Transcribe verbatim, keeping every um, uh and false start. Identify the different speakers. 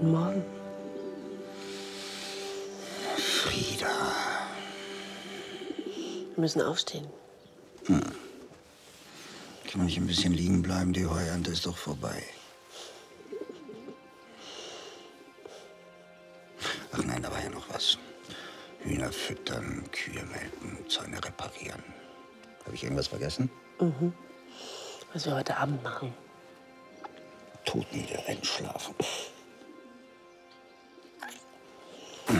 Speaker 1: Guten Morgen.
Speaker 2: Frieda.
Speaker 1: Wir müssen aufstehen.
Speaker 2: Hm. Kann man nicht ein bisschen liegen bleiben? Die Heuernte ist doch vorbei. Ach nein, da war ja noch was. Hühner füttern, Kühe melken, Zäune reparieren. Habe ich irgendwas vergessen?
Speaker 1: Mhm. Was wir heute Abend machen.
Speaker 2: Tot nieder, einschlafen.